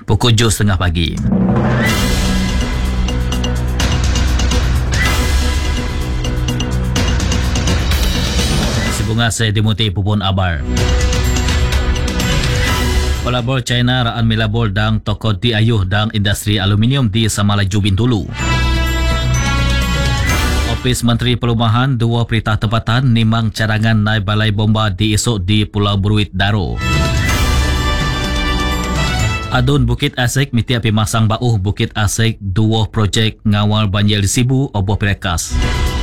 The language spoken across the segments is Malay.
pukul 7.30 pagi. Bunga saya dimuti pupun abar. Pelabur China raan melabur dang toko di ayuh dang industri aluminium di Samalaju Bintulu. Ofis Menteri Perumahan dua perintah tempatan nimang cadangan naik balai bomba di esok di Pulau Bruit Daro. Adun Bukit Asik miti api masang bauh Bukit Asik dua projek ngawal banjir di Sibu oboh Perekas.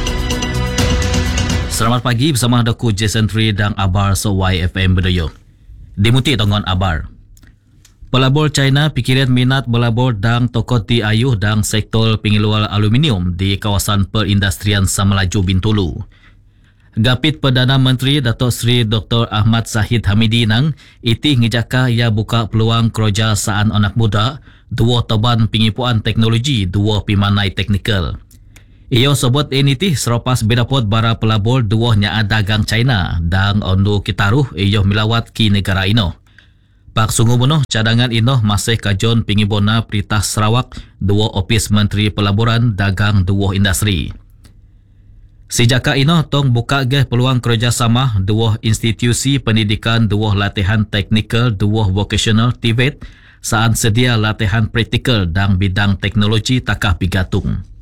Selamat pagi bersama Doku Jason Tree dan Abar So YFM Bedoyo. Dimuti tongon Abar. Pelabur China pikiran minat belabur dan toko di ayuh dan sektor pengeluar aluminium di kawasan perindustrian Samalaju Bintulu. Gapit Perdana Menteri Datuk Seri Dr. Ahmad Zahid Hamidi nang iti ngejaka ia buka peluang kerja saan anak muda dua toban pengipuan teknologi dua pimanai teknikal. Ia sebut ini selepas berdapat bara pelabur duahnya dagang China dan ondu kitaruh ia melawat ki negara ino. Pak sungguh bunuh cadangan ino masih kajon pengibona Perintah Sarawak dua Ofis Menteri Pelaburan Dagang dua Industri. Sejak ino tong buka ge peluang kerjasama dua institusi pendidikan dua latihan teknikal dua vocational TVET saat sedia latihan praktikal dan bidang teknologi takah pigatung.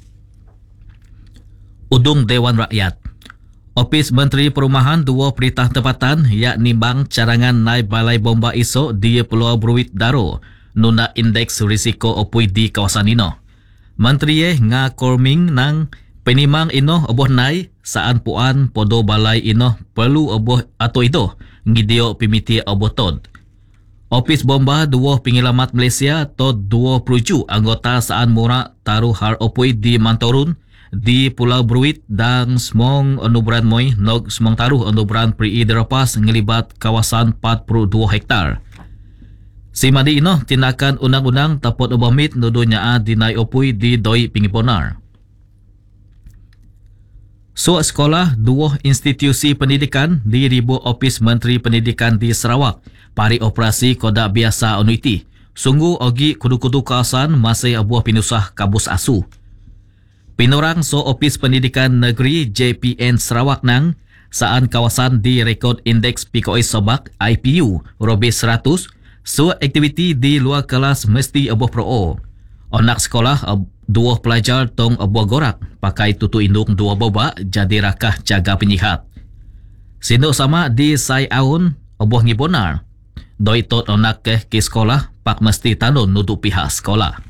Udung Dewan Rakyat. Ofis Menteri Perumahan dua perintah tempatan yakni bang cadangan naik balai bomba esok di Pulau Bruit Daro nuna indeks risiko opui di kawasan ino. Menteri ngakorming nang penimang ino oboh naik saan puan podo balai ino perlu oboh atau itu ngidio pimiti oboh tod. Ofis bomba dua penyelamat Malaysia tod 27 anggota saan murah taruh har opui di Mantorun di Pulau Bruit dan semong onubran moy nog semong taruh onubran pri derapas ngelibat kawasan 42 hektar. Si madi ino tindakan undang-undang tapot obamit nudunya dinai opui di doi pingiponar. Suat sekolah dua institusi pendidikan di ribu Ofis Menteri Pendidikan di Sarawak pari operasi kodak biasa onuiti. Sungguh ogi kudu-kudu kawasan masih abuah pinusah kabus asu. Pinurang so Ofis Pendidikan Negeri JPN Sarawak nang saan kawasan di rekod indeks PKOI Sobak IPU Robi 100 so aktiviti di luar kelas mesti abuah pro. Anak sekolah dua pelajar tong abuah gorak pakai tutu indung dua boba jadi rakah jaga penyihat. Sinduk sama di Sai Aun abuah ngibonar. Doi tot anak ke sekolah pak mesti tanun nudup pihak sekolah.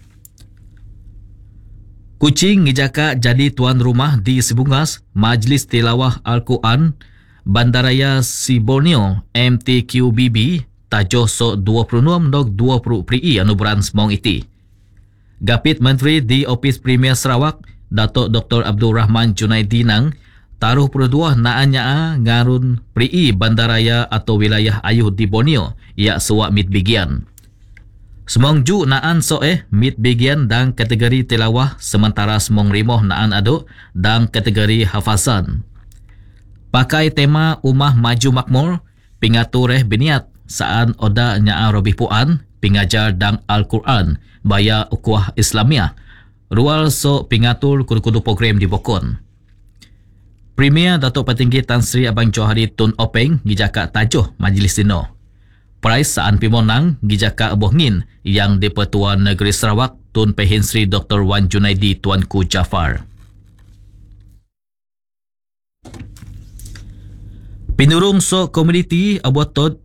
Kucing ngejaka jadi tuan rumah di Sibungas Majlis Tilawah Al-Quran Bandaraya Si Borneo MTQBB tajoh so 26 nog 20 pri anuberan semong iti. Gapit Menteri di Ofis Premier Sarawak Datuk Dr. Abdul Rahman Junaidi nang taruh perduah naanya ngarun pri bandaraya atau wilayah ayuh di Borneo ia suak mit bigian. Semong ju naan so mit bagian dan kategori tilawah sementara semong rimoh naan aduk dan kategori hafazan. Pakai tema Umah Maju Makmur, pingatur biniat saan oda nyaa robih puan, pingajar dan Al-Quran, baya ukuah Islamiyah. Rual so pingatur kudu-kudu program di Bokon. Premier Datuk Petinggi Tan Sri Abang Johari Tun Openg ngijaka tajuh majlis dino. Price saan pimonang gijaka aboh ngin yang di-Pertua Negeri Sarawak Tun Pehin Sri Dr. Wan Junaidi Tuanku Jafar. Pinurung so komuniti abuat tod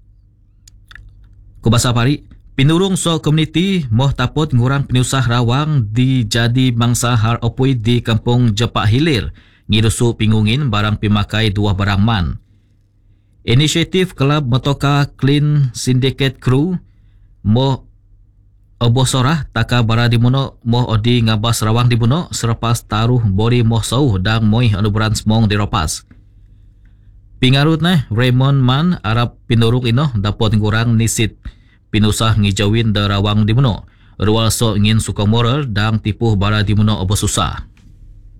kubasa pari. Pinurung so komuniti moh tapot ngurang penusah rawang di jadi bangsa har opui di Kampung Jepak Hilir ngirusu pingungin barang pimakai dua barang man. Inisiatif Kelab Motoka Clean Syndicate Crew moh oboh sorah taka bara di muno moh odi ngabas rawang di muno selepas taruh bori moh sauh dan moih anuberan semong diropas. Pingarut Raymond Man Arab pinurung ino dapat ngurang nisit pinusah ngijawin da rawang di muno. Rual so ingin suka moral dan tipuh bara di muno oboh susah.